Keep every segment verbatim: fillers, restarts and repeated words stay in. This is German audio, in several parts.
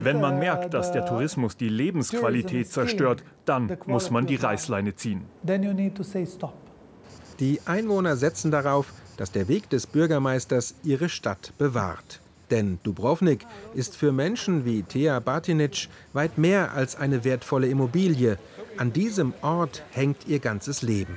Wenn man merkt, dass der Tourismus die Lebensqualität zerstört, dann muss man die Reißleine ziehen. Die Einwohner setzen darauf, dass der Weg des Bürgermeisters ihre Stadt bewahrt. Denn Dubrovnik ist für Menschen wie Thea Batinic weit mehr als eine wertvolle Immobilie. An diesem Ort hängt ihr ganzes Leben.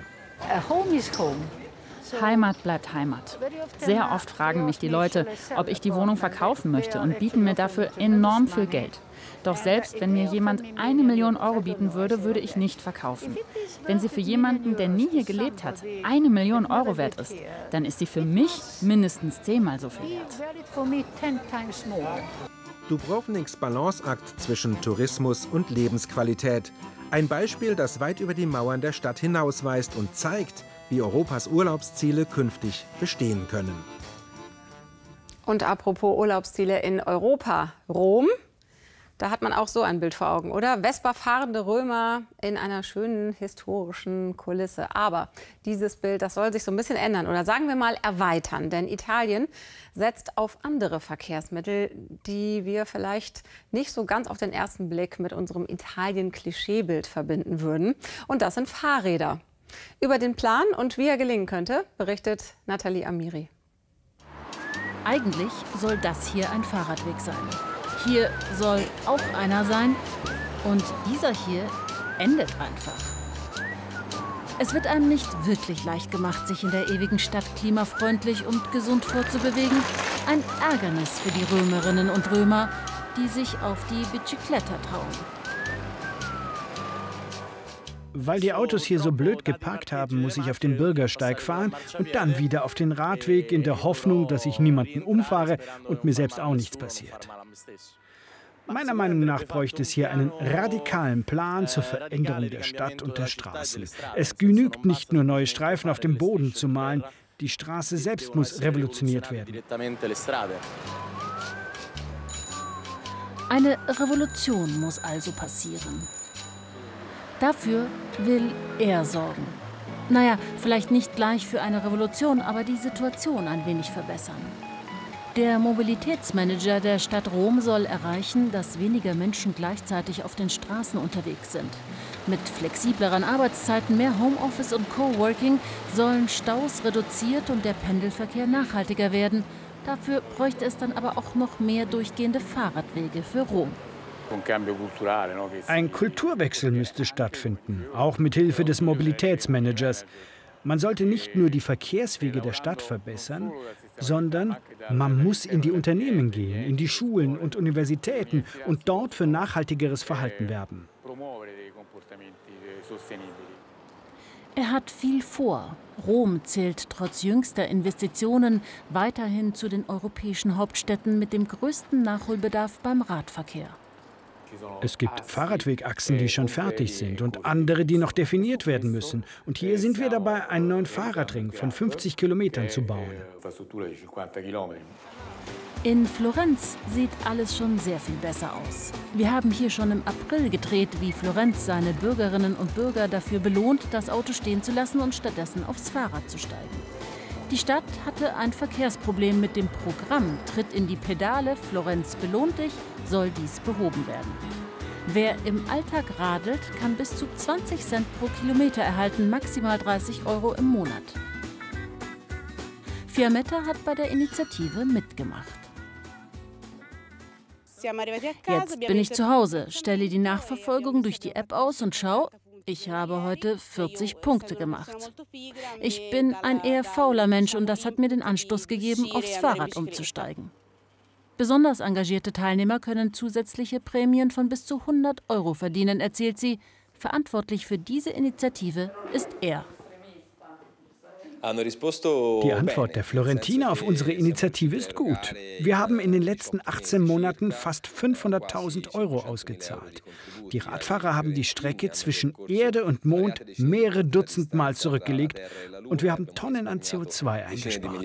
Heimat bleibt Heimat. Sehr oft fragen mich die Leute, ob ich die Wohnung verkaufen möchte und bieten mir dafür enorm viel Geld. Doch selbst wenn mir jemand eine Million Euro bieten würde, würde ich nicht verkaufen. Wenn sie für jemanden, der nie hier gelebt hat, eine Million Euro wert ist, dann ist sie für mich mindestens zehnmal so viel wert. Dubrovniks Balanceakt zwischen Tourismus und Lebensqualität. Ein Beispiel, das weit über die Mauern der Stadt hinausweist und zeigt, wie Europas Urlaubsziele künftig bestehen können. Und apropos Urlaubsziele in Europa, Rom, da hat man auch so ein Bild vor Augen, oder? Vespa-fahrende Römer in einer schönen historischen Kulisse. Aber dieses Bild, das soll sich so ein bisschen ändern oder sagen wir mal erweitern. Denn Italien setzt auf andere Verkehrsmittel, die wir vielleicht nicht so ganz auf den ersten Blick mit unserem Italien-Klischeebild verbinden würden. Und das sind Fahrräder. Über den Plan und wie er gelingen könnte, berichtet Nathalie Amiri. Eigentlich soll das hier ein Fahrradweg sein. Hier soll auch einer sein und dieser hier endet einfach. Es wird einem nicht wirklich leicht gemacht, sich in der ewigen Stadt klimafreundlich und gesund fortzubewegen. Ein Ärgernis für die Römerinnen und Römer, die sich auf die Bicicletta trauen. Weil die Autos hier so blöd geparkt haben, muss ich auf den Bürgersteig fahren und dann wieder auf den Radweg in der Hoffnung, dass ich niemanden umfahre und mir selbst auch nichts passiert. Meiner Meinung nach bräuchte es hier einen radikalen Plan zur Veränderung der Stadt und der Straßen. Es genügt nicht nur, neue Streifen auf dem Boden zu malen, die Straße selbst muss revolutioniert werden. Eine Revolution muss also passieren. Dafür will er sorgen. Naja, vielleicht nicht gleich für eine Revolution, aber die Situation ein wenig verbessern. Der Mobilitätsmanager der Stadt Rom soll erreichen, dass weniger Menschen gleichzeitig auf den Straßen unterwegs sind. Mit flexibleren Arbeitszeiten, mehr Homeoffice und Coworking sollen Staus reduziert und der Pendelverkehr nachhaltiger werden. Dafür bräuchte es dann aber auch noch mehr durchgehende Fahrradwege für Rom. Ein Kulturwechsel müsste stattfinden, auch mit Hilfe des Mobilitätsmanagers. Man sollte nicht nur die Verkehrswege der Stadt verbessern, sondern man muss in die Unternehmen gehen, in die Schulen und Universitäten und dort für nachhaltigeres Verhalten werben. Er hat viel vor. Rom zählt trotz jüngster Investitionen weiterhin zu den europäischen Hauptstädten mit dem größten Nachholbedarf beim Radverkehr. Es gibt Fahrradwegachsen, die schon fertig sind und andere, die noch definiert werden müssen. Und hier sind wir dabei, einen neuen Fahrradring von fünfzig Kilometern zu bauen. In Florenz sieht alles schon sehr viel besser aus. Wir haben hier schon im April gedreht, wie Florenz seine Bürgerinnen und Bürger dafür belohnt, das Auto stehen zu lassen und stattdessen aufs Fahrrad zu steigen. Die Stadt hatte ein Verkehrsproblem mit dem Programm Tritt in die Pedale, Florenz belohnt dich, soll dies behoben werden. Wer im Alltag radelt, kann bis zu zwanzig Cent pro Kilometer erhalten, maximal dreißig Euro im Monat. Fiammetta hat bei der Initiative mitgemacht. Jetzt bin ich zu Hause, stelle die Nachverfolgung durch die App aus und schau, ich habe heute vierzig Punkte gemacht. Ich bin ein eher fauler Mensch und das hat mir den Anstoß gegeben, aufs Fahrrad umzusteigen. Besonders engagierte Teilnehmer können zusätzliche Prämien von bis zu hundert Euro verdienen, erzählt sie. Verantwortlich für diese Initiative ist er. Die Antwort der Florentiner auf unsere Initiative ist gut. Wir haben in den letzten achtzehn Monaten fast fünfhunderttausend Euro ausgezahlt. Die Radfahrer haben die Strecke zwischen Erde und Mond mehrere Dutzend Mal zurückgelegt und wir haben Tonnen an C O zwei eingespart.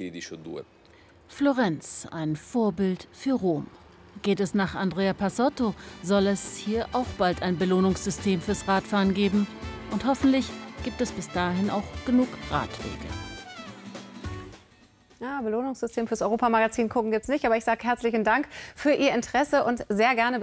Florenz, ein Vorbild für Rom. Geht es nach Andrea Passotto, soll es hier auch bald ein Belohnungssystem fürs Radfahren geben. Und hoffentlich gibt es bis dahin auch genug Radwege. Ja, Belohnungssystem fürs Europamagazin gucken gibt es nicht, aber ich sage herzlichen Dank für Ihr Interesse und sehr gerne